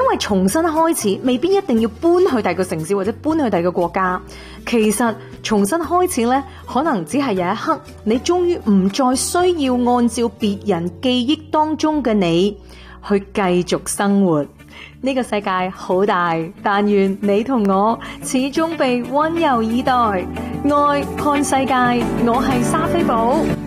為重新開始未必一定要搬去第二個城市或者搬去第二個國家，其實重新開始呢，可能只係有一刻你終於唔再需要按照別人記憶當中嘅你去繼續生活。呢個世界好大，但願你同我始終被溫柔以待。愛看世界，我係莎菲寶。